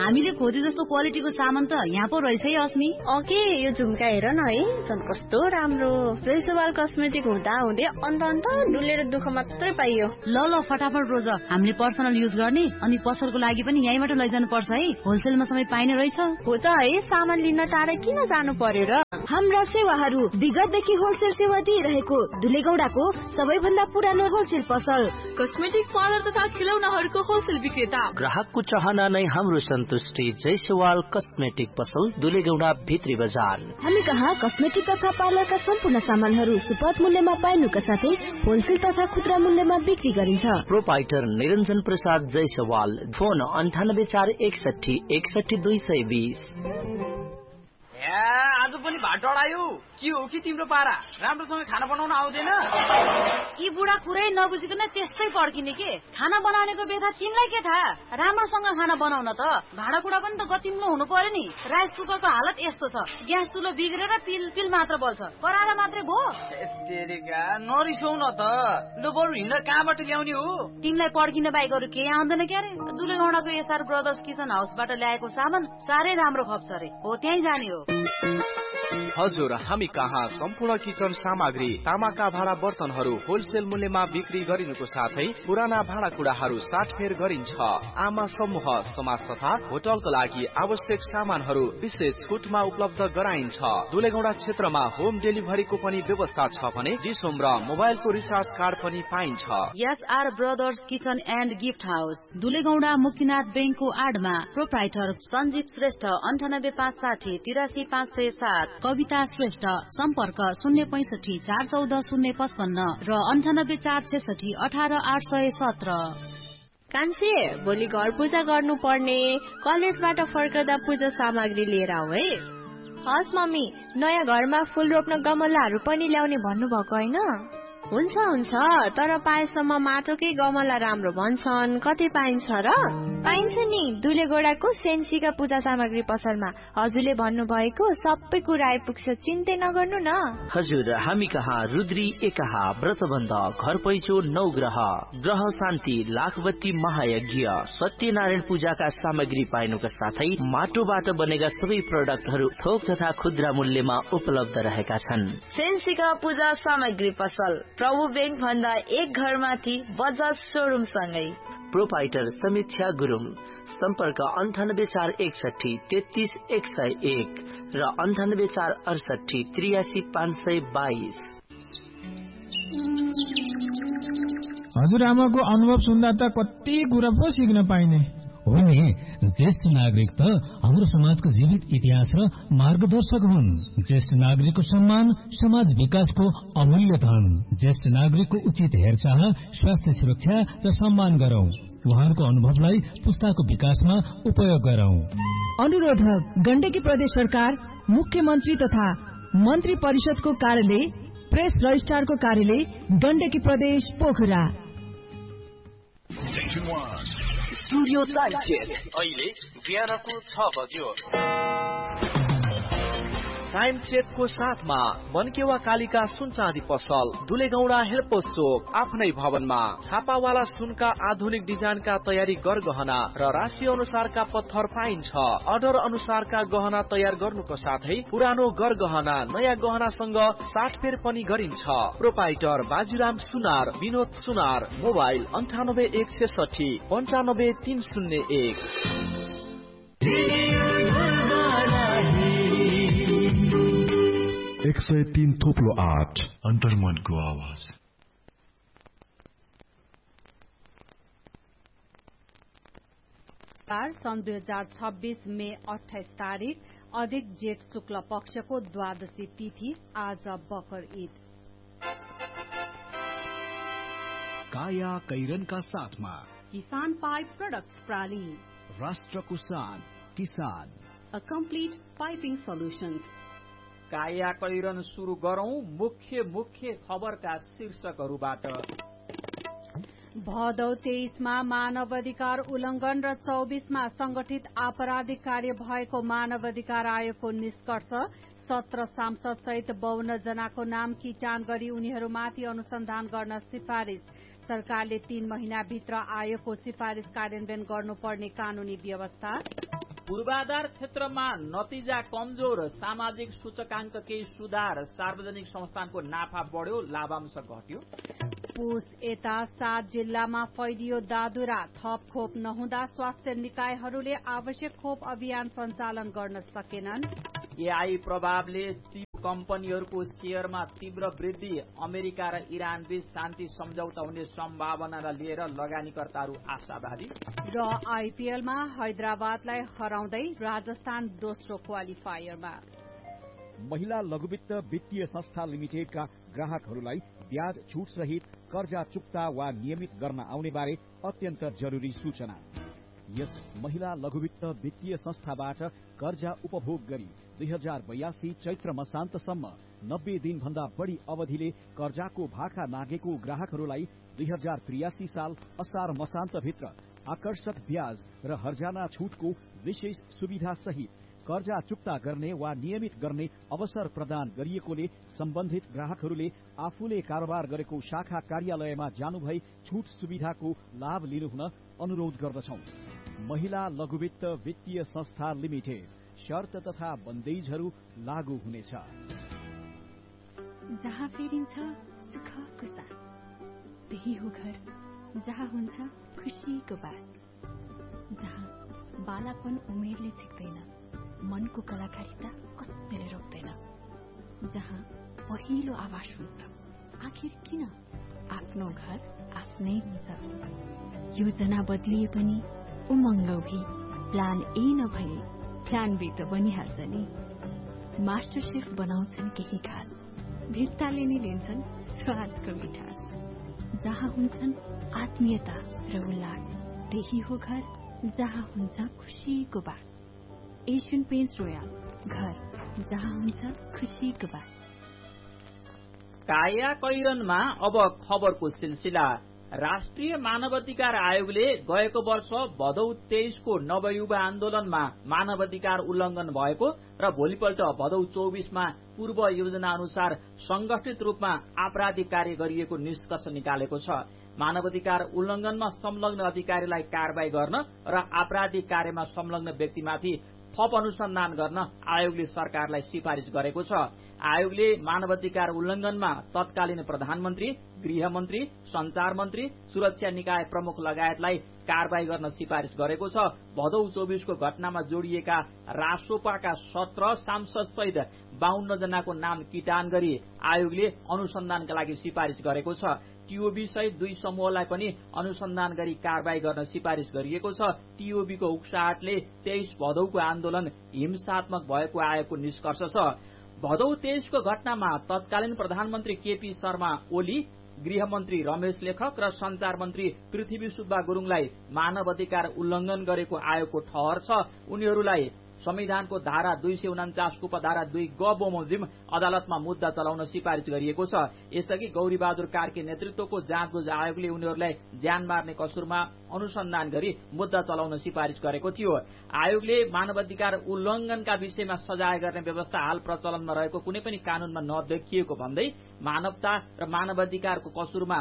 हामीले खोजे जस्तो क्वालिटीको सामान त यहाँ पो रहेछ है अस्मी। ओके, यो झुम्का हेर न है, झन् कस्तो राम्रो। जयसवाल कस्मेटिक हुँदा हुँदै अन्त डुलेर दुःख मात्रै पाइयो। ल फटाफट रोज, हामीले पर्सनल युज गर्ने अनि पसलको लागि पनि यहीँबाट लैजानु पर्छ है, होलसेलमा सबै पाइने रहेछ। हो त है, सामान लिन टाढा किन जानु पर्यो र। हाम्रा सेवाहरू विगतदेखि होलसेल सेवा दिइरहेको धुलेगौडाको सबैभन्दा पुरानो होलसेल पसल, कस्मेटिक पार्लर तथा खिलौनाहरूको होलसेल विक्रेता। ग्राहकको चाहना नै हाम्रो सन्तुष्टि। जयसवाल कस्मेटिक पसल, धुलेगौडा भित्री बजार। हामी कहाँ कस्मेटिक तथा पार्लरका सम्पूर्ण सामानहरू सुपथ मूल्यमा पाइनुका साथै होलसेल तथा खुद्रा मूल्यमा बिक्री गरिन्छ। प्रोपाइटर निरञ्जन प्रसाद जयसवाल। फोन 9841 61 220। आज पनि भात डढायो। के हो कि तिम्रो पारा, राम्रोसँग खाना बनाउन आउँदैन? यी बुढा कुरै नबुझिकन त्यस्तै पड्किने के। खाना बनाउनेको बेथा तिमीलाई के थाहा? राम्रोसँग खाना बनाउन त भाँडाकुँडा पनि त गतिम्लो हुनु पर्यो नि। राइस कुकरको हालत यस्तो छ, ग्यास चुलो बिग्रेर पिल पिल मात्र बल्छ, कराएर मात्रै भो। नरिसाउ न त, ल बरु हिँड कहाँबाट ल्याउने हो? तिमीलाई पड्किन बाहेक अरू केही आउँदैन क्यारे? दुलेगौडाको एसआर ब्रदर्स किचन हाउसबाट ल्याएको सामान साह्रै राम्रो खप्छ रे, हो त्यहीँ जाने हो। हजुर, हामी कहाँ सम्पूर्ण किचन सामग्री, तामाका भाँडा बर्तनहरू होलसेल मूल्यमा बिक्री गरिनुको साथै पुराना भाँडाकुँडाहरू साटफेर गरिन्छ। आमा समूह, समाज तथा होटलको लागि आवश्यक सामानहरू विशेष छुटमा उपलब्ध गराइन्छ। दुलेगौडा क्षेत्रमा होम डेलिभरीको पनि व्यवस्था छ भने डिसोम र मोबाइलको रिचार्ज कार्ड पनि पाइन्छ। SR brothers kitchen and gift house, दुलेगौडा Muktinath बैंकको आडमा। प्रोप्राइटर सञ्जीव श्रेष्ठ, 9856 83 507। कविता श्रेष्ठ, सम्पर्क 065 414 055 र 98 466 18 817। कान्छे, भोलि घर पूजा गर्नु पर्ने, कलेजबाट फर्कदा पूजा सामग्री लिएर आऊ है। हस् मम्मी, नयाँ घरमा फूल रोप्न गमलाहरू पनि ल्याउने भन्नुभएको होइन? हुन्छ हुन्छ, तर पाएसम्म माटोकै गमला राम्रो भन्छन्, कतै पाइन्छ र? पाइन्छ नि, दुलेगौडाको सेन्सीका पूजा सामग्री पसलमा। हजुरले भन्नुभएको सबै कुरा आइपुग्छ, चिन्तै नगर्नु न। हजुर, हामी कहाँ रुद्री एकाहा, व्रतबन्ध, घर पैसो, नवग्रह, ग्रह शान्ति, लाखबत्ती महायज्ञ, सत्यनारायण पूजाका सामग्री पाइनुका साथै माटोबाट बनेका सबै प्रोडक्टहरू थोक तथा खुद्रा मूल्यमा उपलब्ध रहेका छन्। सेन्सीका पूजा सामग्री पसल, प्रभु बैंक भन्दा एक घर माथि, बजाज सोरुम सँगै। प्रोपाइटर समीक्षा गुरुङ, सम्पर्क 98461 33 101 र 98468 83 522। हजुरआमाको अनुभव सुन्दा त कति कुरा पो सिक्न पाइने हो नि। ज्येष्ठ नागरिक त हाम्रो समाजको जीवित इतिहास र मार्गदर्शक हुन्। ज्येष्ठ नागरिकको सम्मान समाज विकासको अमूल्य धन। ज्येष्ठ नागरिकको उचित हेरचाह, स्वास्थ्य सुरक्षा र सम्मान गरौं। उहाँहरूको अनुभवलाई पुस्ताको विकासमा उपयोग गरौं। अनुरोधक गण्डकी प्रदेश सरकार, मुख्यमन्त्री तथा मन्त्री परिषदको कार्यालय, प्रेस रजिस्ट्रारको कार्यालय, गण्डकी प्रदेश पोखरा। स्टुडियो टाइम चेक अहिले बिहानको 6 बज्यो। टाइम चेकको साथमा बनकेवा कालिका सुन चाँदी पसल, दुलेगौडा हेडपोस्ट चोक, आफ्नै भवनमा। छापावाला सुनका आधुनिक डिजाइनका तयारी गरगहना र राशि अनुसारका पत्थर पाइन्छ। अर्डर अनुसारका गहना तयार गर्नुको साथै पुरानो गरगहना नयाँ गहनासँग साटफेर पनि गरिन्छ। प्रोपाइटर बाजीराम सुनार, विनोद सुनार। मोबाइल 98 160 95 301। 103.8 अन्तर्मनको आवाज। सन् 2026 मे 28 तारिक अधिक जेठ शुक्ल पक्षको द्वादशी तिथि आज बकर ईद। काया कैरनका साथमा किसान पाइप प्रोडक्ट्स प्राली, राष्ट्रको शान किसान, अ कम्प्लिट पाइपिङ सोल्युशन्स। काया कैरन सुरु गरौं मुख्य खबरका शीर्षकहरूबाट। भदौ 23 मा मानवाधिकार उल्लंघन र 24 मा संगठित आपराधिक कार्य भएको मानवाधिकार आयोगको निष्कर्ष। 17 सांसद सहित 52 जनाको नाम किटान गरी उनीहरूमाथि अनुसन्धान गर्न सिफारिश। सरकारले 3 महिनाभित्र आयोगको सिफारिश कार्यान्वयन गर्नुपर्ने कानूनी व्यवस्था। पूर्वाधार क्षेत्रमा नतिजा कमजोर, सामाजिक सूचकाङ्क केही सुधार, सार्वजनिक संस्थानको नाफा बढ्यो, लाभांश घट्यो। पुस यता 7 जिल्लामा फैलियो दादुरा, थप खोप नहुँदा स्वास्थ्य निकायहरूले आवश्यक खोप अभियान सञ्चालन गर्न सकेनन्। एआई प्रभावले कम्पनीहरूको शेयरमा तीव्र वृद्धि, अमेरिका र इरान बीच शान्ति सम्झौता हुने सम्भावनालाई लिएर लगानीकर्ताहरू आशावादी। र आईपीएलमा हैदराबादलाई हराउँदै राजस्थान दोस्रो क्वालिफायरमा। महिला लघुवित्त वित्तीय संस्था लिमिटेडका ग्राहकहरूलाई ब्याज छुट सहित कर्जा चुक्ता वा नियमित गर्न आउने बारे अत्यन्त जरुरी सूचना। यस महिला लघुवित्त वित्तीय संस्थाबाट कर्जा उपभोग गरी 2082 चैत्र मसान्तसम्म 90 दिनभन्दा बढ़ी अवधिले कर्जाको भाका नागेको ग्राहकहरूलाई 2083 साल असार मसान्तभित्र आकर्षक ब्याज र हर्जाना छुटको विशेष सुविधा सहित कर्जा चुक्ता गर्ने वा नियमित गर्ने अवसर प्रदान गरिएकोले सम्बन्धित ग्राहकहरूले आफूले कारोबार गरेको शाखा कार्यालयमा जानुभई छुट सुविधाको लाभ लिनुहुन अनुरोध गर्दछौं। महिला लघुवित्त वित्तीय संस्था लिमिटेड, शर्त तथा बन्देजहरू लागू हुनेछ। जहाँ फेरिन्छ सुखको साथ, त्यही हो घर जहाँ हुन्छ खुशीको बात, जहाँ बालापन उमेरले छिक्दैन, मनको कलाकारिता कसैले रोक्दैन, जहाँ पहिलो आवाज हुन्छ आखिर किन आफ्नो घर आफ्नै हुन्छ। योजना बदलिए पनि उमङ्गौभी प्लान ए नभए प्लान बी त बनिहाल्छ नि। मास्टर शेफ बनाउँछन् केही खास, भित्ताले नै लिन्छन् स्वादको मिठास। जहाँ हुन्छन् आत्मीयता र उल्लास, त्यही हो घर जहाँ हुन्छ खुशीको बात। एशियन पेन्ट्स रोयल, घर जहाँ हुन्छ खुशीको बात। काया कैरनमा अब खबरको सिलसिला। राष्ट्रिय मानवाधिकार आयोगले गएको वर्ष भदौ 23 को नवयुवा आन्दोलनमा मानवाधिकार उल्लंघन भएको र भोलिपल्ट भदौ 24 मा पूर्व योजना अनुसार संगठित रूपमा आपराधिक कार्य गरिएको निष्कर्ष निकालेको छ। मानवाधिकार उल्लंघनमा संलग्न अधिकारीलाई कारबाही गर्न र आपराधिक कार्यमा संलग्न व्यक्तिमाथि थप अनुसन्धान गर्न आयोगले सरकारलाई सिफारिश गरेको छ। आयोगले मानवाधिकार उल्लंघनमा तत्कालीन प्रधानमन्त्री, गृहमन्त्री, संचार मन्त्री, सुरक्षा निकाय प्रमुख लगायतलाई कारबाही गर्न सिफारिश गरेको छ। भदौ 24 को घटनामा जोडिएका रासोपाका 17 सांसद सहित 52 जनाको नाम किटान गरी आयोगले अनुसन्धानका लागि सिफारिश गरेको छ। टीओबी सहित 2 समूहलाई पनि अनुसन्धान गरी कारबाही गर्न सिफारिश गरिएको छ। टीओबी को उक्साहटले 23 भदौको आन्दोलन हिंसात्मक भएको आयोगको निष्कर्ष छ। भदौ 23 को घटनामा तत्कालीन प्रधानमन्त्री केपी शर्मा ओली, गृहमन्त्री रमेश लेखक र संचार मन्त्री पृथ्वी सुब्बा गुरूङलाई मानव अधिकार उल्लंघन गरेको आयोगको ठहर छ। उनीहरूलाई संविधानको धारा 249 को उपधारा 2 ग बमोजिम अदालतमा मुद्दा चलाउन सिफारिश गरिएको छ। यसअघि गौरी बहादुर कार्की नेतृत्वको जाँचबुझ आयोगले उनीहरूलाई ज्यान मार्ने कसुरमा अनुसन्धान गरी मुद्दा चलाउन सिफारिश गरेको थियो। आयोगले मानवाधिकार उल्लंघनका विषयमा सजाय गर्ने व्यवस्था हाल प्रचलनमा रहेको कुनै पनि कानूनमा नदेखिएको भन्दै मानवता र मानवाधिकारको कसुरमा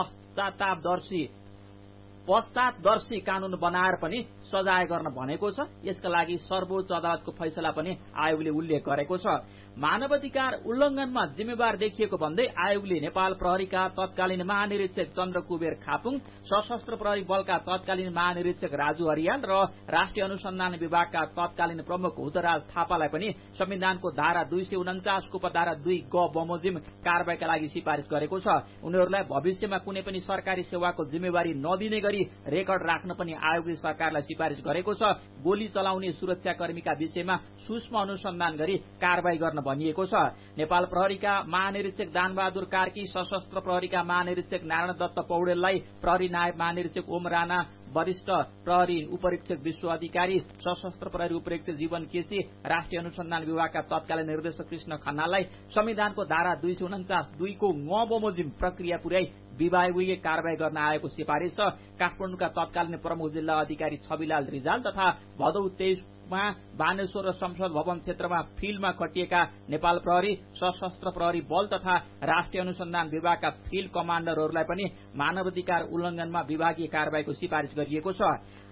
पश्चातदर्शी कानून बनाएर पनि सजाय गर्न भनेको छ। यसका लागि सर्वोच्च अदालतको फैसला पनि आयोगले उल्लेख गरेको छ। मानवाधिकार उल्लंघनमा जिम्मेवार देखिएको भन्दै आयोगले नेपाल प्रहरीका तत्कालीन महानिरीक्षक चन्द्र कुबेर खापुङ, सशस्त्र प्रहरी बलका तत्कालीन महानिरीक्षक राजु हरियाल र राष्ट्रिय अनुसन्धान विभागका तत्कालीन प्रमुख हुतराज थापालाई पनि संविधानको धारा 249 को उपधारा 2 ग बमोजिम कारबाहीका लागि सिफारिश गरेको छ। उनीहरूलाई भविष्यमा कुनै पनि सरकारी सेवाको जिम्मेवारी नदिने गरी रेकर्ड राख्न पनि आयोगले सरकारलाई सिफारिश गरेको छ। गोली चलाउने सुरक्षाकर्मीका विषयमा सूक्ष्म अनुसन्धान गरी कारबाही गर्न भनिएको छ। नेपाल प्रहरीका महानिरीक्षक दानबहादुर कार्की, सशस्त्र प्रहरीका महानिरीक्षक नारायण दत्त पौडेललाई प्रहरी नायब महानिरीक्षक ओम राणा, वरिष्ठ प्रहरी उपरीक्षक विश्व अधिकारी, सशस्त्र प्रहरी उपरीक्षक जीवन केसी, राष्ट्रिय अनुसन्धान विभागका तत्कालीन निर्देशक कृष्ण खन्नाललाई संविधानको धारा 249 2 को ङ बमोजिम प्रक्रिया पुर्याई विभागीय कारबाही गर्न आएको सिफारिश छ। काठमाडौँका तत्कालीन प्रमुख जिल्ला अधिकारी छविलाल रिजाल तथा भदौ 23 मा बानेश्वर र संसद भवन क्षेत्रमा फिल्डमा खटिएका नेपाल प्रहरी, सशस्त्र प्रहरी बल तथा राष्ट्रिय अनुसन्धान विभागका फिल्ड कमाण्डरहरूलाई पनि मानवाधिकार उल्लंघनमा विभागीय कारबाहीको सिफारिश गरिएको छ।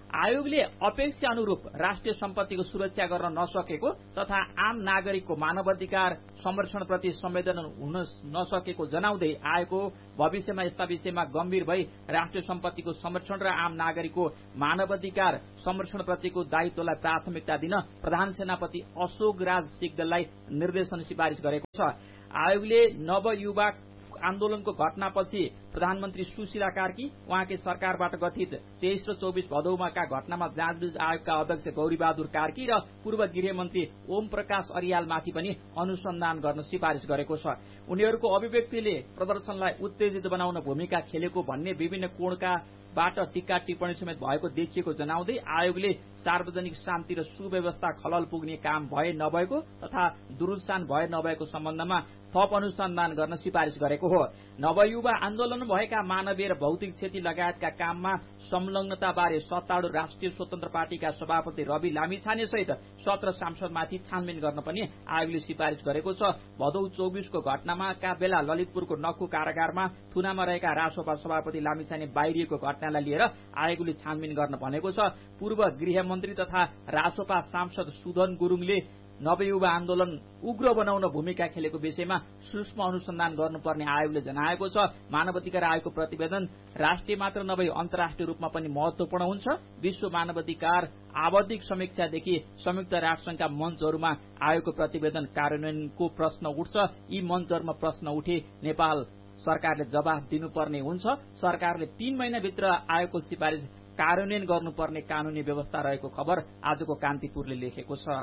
आयोगले अपेक्षा अनुरूप राष्ट्रिय सम्पत्तिको सुरक्षा गर्न नसकेको तथा आम नागरिकको मानवाधिकार संरक्षणप्रति संवेदन हुन नसकेको जनाउँदै आएको भविष्यमा यस्ता विषयमा गम्भीर भई राष्ट्रिय सम्पत्तिको संरक्षण र आम नागरिकको मानवाधिकार संरक्षणप्रतिको दायित्वलाई प्राथमिकता दिन प्रधान सेनापति अशोक राज सिग्देललाई निर्देशन सिफारिश गरेको छ। आयोगले नवयुवा आन्दोलनको घटनापछि प्रधानमन्त्री सुशीला कार्की उहाँकै सरकारबाट गठित 23 र 24 भदौमाका घटनामा जाँचबुझ आयोगका अध्यक्ष गौरीबहादुर कार्की र पूर्व गृहमन्त्री ओम प्रकाश अरियालमाथि पनि अनुसन्धान गर्न सिफारिश गरेको छ। उनीहरूको अभिव्यक्तिले प्रदर्शनलाई उत्तेजित बनाउन भूमिका खेलेको भन्ने विभिन्न कोणकाबाट टीका टिप्पणी समेत भएको देखिएको जनाउँदै आयोगले सार्वजनिक शान्ति र सुव्यवस्था खलल पुग्ने काम भए नभएको तथा दुरुत्सान भए नभएको सम्बन्धमा थप अनुसन्धान गर्न सिफारिश गरेको हो। नवयुवा आन्दोलन भएका मानवीय र भौतिक क्षति लगायतका काममा संलग्नताबारे सत्तारूढ़ राष्ट्रिय स्वतन्त्र पार्टीका सभापति रवि लामिछाने सहित 17 सांसदमाथि छानबिन गर्न पनि आयोगले सिफारिश गरेको छ। भदौ 24 को घटनाका बेला ललितपुरको नक्खु कारागारमा थुनामा रहेका रासोपा सभापति लामिछाने बाहिरिएको घटनालाई लिएर आयोगले छानबिन गर्न भनेको छ। पूर्व गृहमन्त्री तथा रासोपा सांसद सुधन गुरुङले नवयुवा आन्दोलन उग्र बनाउन भूमिका खेलेको विषयमा सूक्ष्म अनुसन्धान गर्नुपर्ने आयोगले जनाएको छ। मानवाधिकार आयोगको प्रतिवेदन राष्ट्रिय मात्र नभई अन्तर्राष्ट्रिय रूपमा पनि महत्वपूर्ण हुन्छ। विश्व मानवाधिकार आवधिक समीक्षादेखि संयुक्त राष्ट्रसंघका मञ्चहरूमा आयोगको प्रतिवेदन कार्यान्वयनको प्रश्न उठ्छ। यी मञ्चहरूमा प्रश्न उठे नेपाल सरकारले जवाफ दिनुपर्ने हुन्छ। सरकारले 3 महिनाभित्र आयोगको सिफारिश कार्यान्वयन गर्नुपर्ने कानूनी व्यवस्था रहेको खबर आजको कान्तिपुरले लेखेको छ।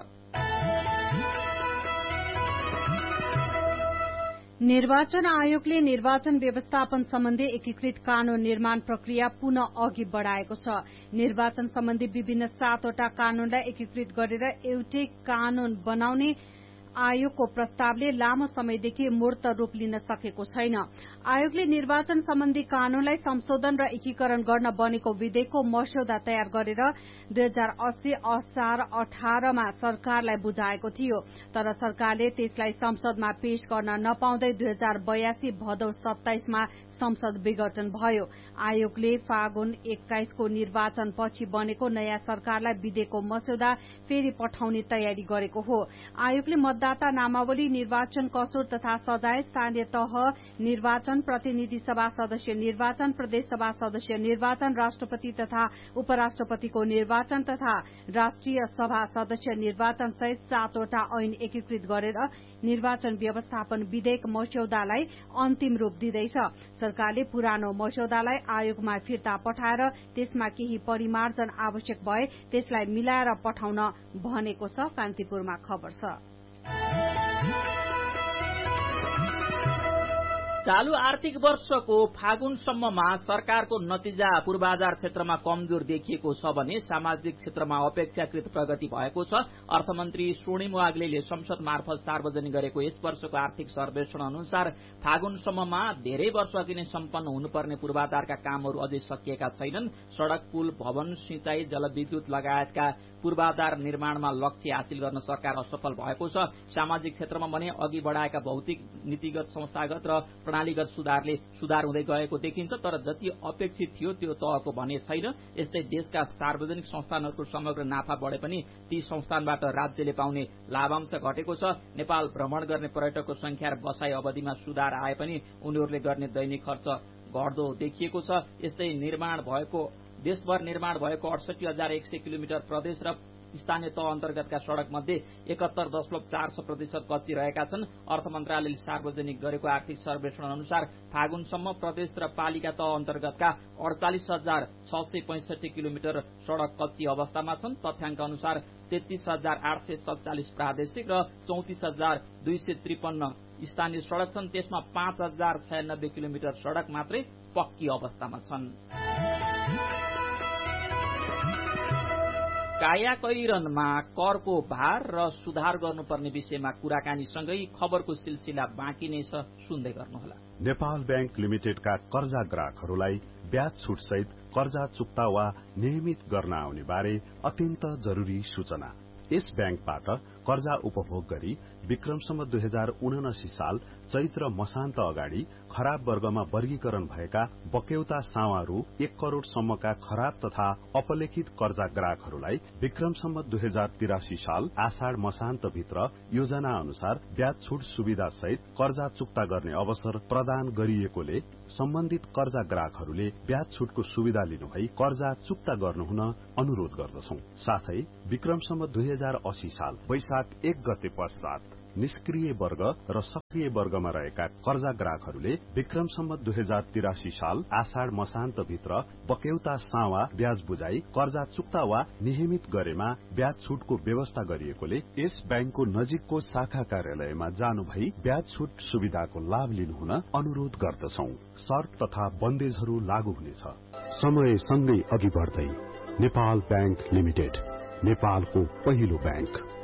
निर्वाचन आयोगले निर्वाचन व्यवस्थापन सम्बन्धी एकीकृत कानून निर्माण प्रक्रिया पुनः अघि बढ़ाएको छ। निर्वाचन सम्बन्धी विभिन्न 7वटा कानूनलाई एकीकृत गरेर एउटै कानून बनाउने आयोगको प्रस्तावले लामो समयदेखि मूर्त रूप लिन सकेको छैन। आयोगले निर्वाचन सम्बन्धी कानूनलाई संशोधन र एकीकरण गर्न बनेको विधेयकको मस्यौदा तयार गरेर 2080 असार 18 मा सरकारलाई बुझाएको थियो, तर सरकारले त्यसलाई संसदमा पेश गर्न नपाउँदै 2082 भदौ 27 मा संसद विघटन भयो। आयोगले फागुन 21 को निर्वाचन पछि बनेको नयाँ सरकारलाई विधेयकको मस्यौदा फेरि पठाउने तयारी गरेको हो। आयोगले मतदाता नामावली, निर्वाचन कसुर तथा सजाय, स्थानीय तह निर्वाचन, प्रतिनिधि सभा सदस्य निर्वाचन, प्रदेश सभा सदस्य निर्वाचन, राष्ट्रपति तथा उपराष्ट्रपतिको निर्वाचन तथा राष्ट्रिय सभा सदस्य निर्वाचन सहित 7वटा ऐन एकीकृत गरेर निर्वाचन व्यवस्थापन विधेयक मस्यौदालाई अन्तिम रूप दिँदैछ। सरकारले पुरानो मस्यौदालाई आयोगमा फिर्ता पठाएर त्यसमा केही परिमार्जन आवश्यक भए त्यसलाई मिलाएर पठाउन भनेको छ। कान्तिपुरमा खबर छ। चालू आर्थिक वर्षको फागुनसम्ममा सरकारको नतिजा पूर्वाधार क्षेत्रमा कमजोर देखिएको छ भने सामाजिक क्षेत्रमा अपेक्षाकृत प्रगति भएको छ। अर्थमन्त्री स्वर्णिम वाग्लेले संसद मार्फत सार्वजनिक गरेको यस वर्षको आर्थिक सर्वेक्षण अनुसार फागुनसम्ममा धेरै वर्ष अघि नै सम्पन्न हुनुपर्ने पूर्वाधारका कामहरू अझै सकिएका छैनन्। सड़क, पुल, भवन, सिंचाई, जलविद्युत लगायतका पूर्वाधार निर्माणमा लक्ष्य हासिल गर्न सरकार असफल भएको छ। सामाजिक क्षेत्रमा भने अघि बढ़ाएका भौतिक, नीतिगत, संस्थागत र प्रणालीगत सुधारले सुधार हुँदै गएको देखिन्छ, तर जति अपेक्षित थियो त्यो तहको भने छैन। यस्तै देशका सार्वजनिक संस्थानहरूको समग्र नाफा बढे पनि ती संस्थानबाट राज्यले पाउने लाभांश घटेको छ। नेपाल भ्रमण गर्ने पर्यटकको संख्या र बसाई अवधिमा सुधार आए पनि उनीहरूले गर्ने दैनिक खर्च घट्दो देखिएको छ। यस्तै देशभर निर्माण भएको 68,100 किलोमिटर प्रदेश र स्थानीय तह अन्तर्गतका सड़क मध्ये 71.4% कच्ची रहेका छन्। अर्थ मन्त्रालयले सार्वजनिक गरेको आर्थिक सर्वेक्षण अनुसार फागुनसम्म प्रदेश र पालिका तह अन्तर्गतका 48,665 किलोमिटर सड़क कच्ची अवस्थामा छन्। तथ्याङ्क अनुसार 33,847 प्रादेशिक र 34,253 स्थानीय सड़क छन्। त्यसमा 5,096 किलोमिटर सड़क मात्रै पक्की अवस्थामा छन्। कायाकैरनमा करको भार र सुधार गर्नुपर्ने विषयमा कुराकानीसँगै खबरको सिलसिला बाँकी नै छ, सुन्दै गर्नुहोला। नेपाल बैंक लिमिटेडका कर्जा ग्राहकहरूलाई ब्याज छुट सहित कर्जा चुक्ता वा नियमित गर्न आउने बारे अत्यन्त जरुरी सूचना। यस ब्याङ्कबाट कर्जा उपभोग गरी विक्रमसम्म 2079 साल चैत्र मसान्त अगाडि खराब वर्गमा वर्गीकरण भएका बक्यौता सावा रु 1 करोड़ सम्मका खराब तथा अपलेखित कर्जा ग्राहकहरूलाई विक्रमसम्म 2083 साल आषाढ़ मसान्त भित्र योजना अनुसार ब्याज छुट सुविधा सहित कर्जा चुक्ता गर्ने अवसर प्रदान गरिएकोले सम्बन्धित कर्जा ग्राहकहरूले ब्याज छुटको सुविधा लिनुभई कर्जा चुक्ता गर्नुहुन अनुरोध गर्दछौं। साथै विक्रमसम्म 2080 साल वैशाख 1 गते पश्चात निष्क्रिय वर्ग र सक्रिय वर्गमा रहेका कर्जा ग्राहकहरूले विक्रमसम्म 2083 साल आषाढ़ मसान्त भित्र बक्यौता सावा ब्याज बुझाई कर्जा चुक्ता वा नियमित गरेमा ब्याज छुटको व्यवस्था गरिएकोले यस ब्याङ्कको नजिकको शाखा कार्यालयमा जानु भई ब्याज छुट सुविधाको लाभ लिनुहुन अनुरोध गर्दछौं। शर्त तथा बन्देजहरू लागू हुनेछ। समय सँगै अघि बढ्दै नेपाल ब्याङ्क लिमिटेड, नेपालको पहिलो ब्याङ्क।